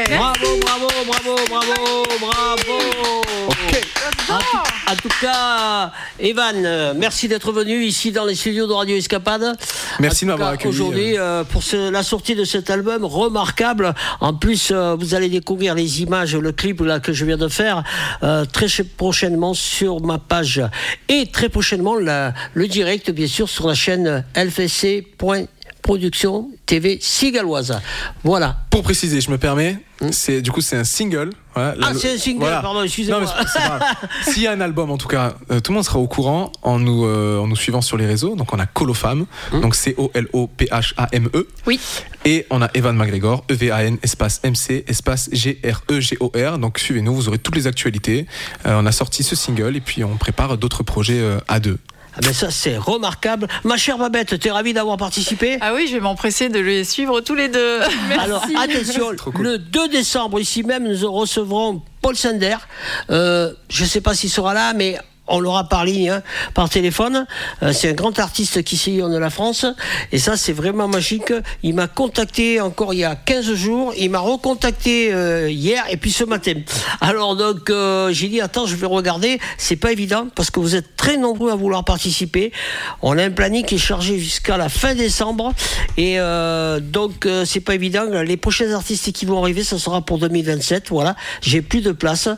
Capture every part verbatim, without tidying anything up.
Bravo, bravo, bravo, bravo, bravo. Ok. En tout, en tout cas, Evan, euh, merci d'être venu ici dans les studios de Radio Escapade. Merci de En tout m'avoir cas, accueilli. Aujourd'hui, euh, pour ce, la sortie de cet album remarquable. En plus, euh, vous allez découvrir les images, le clip là que je viens de faire euh, très prochainement sur ma page et très prochainement la, le direct, bien sûr, sur la chaîne L F C point Production T V Cigaloise. Voilà. Pour préciser, je me permets, c'est, du coup, c'est un single. Voilà, Ah, la- c'est un single, voilà. pardon, excusez-moi. Non, mais c'est- c'est pas grave. S'il y a un album, en tout cas, euh, tout le monde sera au courant en nous, euh, en nous suivant sur les réseaux. Donc, on a Colofam, Hum. donc C O L O P H A M E. Oui. Et on a Evan McGregor, E V A N, espace M C, espace G R E G O R. Donc, suivez-nous, vous aurez toutes les actualités. Euh, on a sorti ce single et puis on prépare d'autres projets euh, à deux. Ah ben ça, c'est remarquable. Ma chère Babette, t'es ravie d'avoir participé? Ah oui, je vais m'empresser de les suivre tous les deux. Merci. Alors, attention, Trop cool. le deux décembre, ici même, nous recevrons Paul Sender. Euh, je ne sais pas s'il sera là, mais on l'aura par ligne, hein, par téléphone. Euh, c'est un grand artiste qui sillonne la France. Et ça, c'est vraiment magique. Il m'a contacté encore il y a quinze jours. Il m'a recontacté euh, hier et puis ce matin. Alors, donc, euh, j'ai dit, attends, je vais regarder. C'est pas évident parce que vous êtes très nombreux à vouloir participer. On a un planning qui est chargé jusqu'à la fin décembre. Et euh, donc, euh, c'est pas évident. Les prochains artistes qui vont arriver, ça sera pour deux mille vingt-sept. Voilà. J'ai plus de place.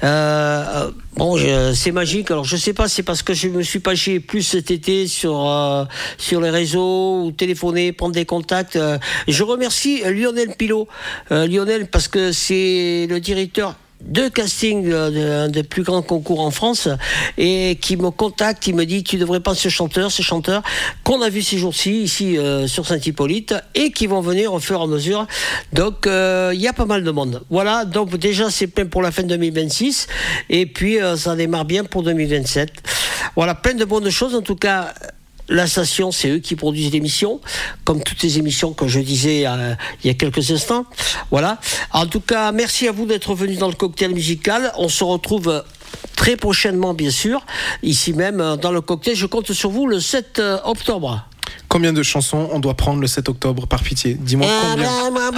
Euh, bon, je, c'est magique. Alors, je sais pas, c'est parce que je me suis penché plus cet été sur euh, sur les réseaux ou téléphoner, prendre des contacts. Euh, je remercie Lionel Pilot, euh, Lionel parce que c'est le directeur de casting d'un des plus grands concours en France et qui me contacte, il me dit tu devrais pas ce chanteur, ce chanteur qu'on a vu ces jours-ci ici euh, sur Saint-Hippolyte et qui vont venir au fur et à mesure. Donc il euh, y a pas mal de monde. Voilà, donc déjà c'est plein pour la fin deux mille vingt-six et puis euh, ça démarre bien pour deux mille vingt-sept. Voilà, plein de bonnes choses en tout cas. La station, c'est eux qui produisent l'émission, comme toutes les émissions que je disais euh, il y a quelques instants. Voilà. En tout cas, merci à vous d'être venus dans le cocktail musical. On se retrouve très prochainement, bien sûr, ici même dans le cocktail. Je compte sur vous le sept octobre. Combien de chansons on doit prendre le sept octobre, par pitié? Dis-moi combien.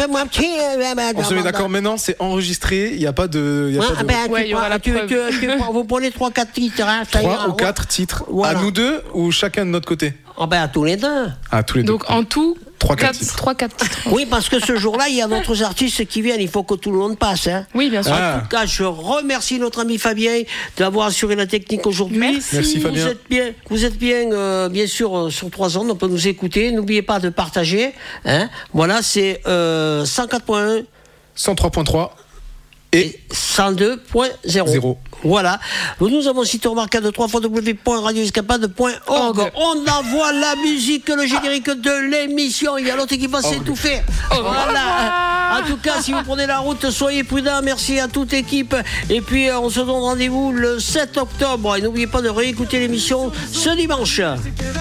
On se met d'accord maintenant, c'est enregistré, il n'y a pas de. Y a Ah, pas de... ben, Ouais, tu il y aura prends- la tu- preuve. tu- tu prends- vous prenez trois quatre titres. Hein, ça ira. Trois ou quatre titres. Voilà. À nous deux ou chacun de notre côté? Ah ben, à tous les deux. À tous les deux. Donc en tout, Trois, quatre titres. trois quatre titres. Oui, parce que ce jour-là, il y a d'autres artistes qui viennent. Il faut que tout le monde passe. Hein. Oui, bien sûr. Ah. En tout cas, je remercie notre ami Fabien d'avoir assuré la technique aujourd'hui. Merci. Merci, Fabien. Vous êtes bien, vous êtes bien, euh, bien sûr, euh, sur trois ondes. On peut nous écouter. N'oubliez pas de partager. Hein. Voilà, c'est euh, cent quatre point un cent trois point trois et et cent deux point zéro. Zéro. Voilà. Nous avons un site remarquable de w w w point radio escapade point org. On envoie la musique, le générique de l'émission. Il y a l'autre qui va s'étouffer. Voilà. En tout cas, si vous prenez la route, soyez prudents. Merci à toute équipe. Et puis, euh, on se donne rendez-vous le sept octobre. Et n'oubliez pas de réécouter l'émission ce dimanche.